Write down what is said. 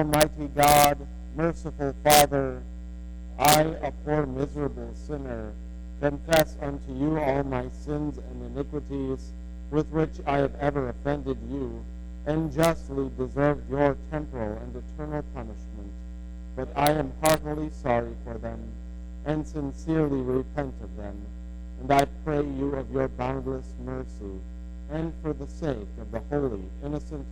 Almighty God, merciful Father, I, a poor miserable sinner, confess unto you all my sins and iniquities with which I have ever offended you, and justly deserved your temporal and eternal punishment. But I am heartily sorry for them, and sincerely repent of them, and I pray you of your boundless mercy, and for the sake of the holy, innocent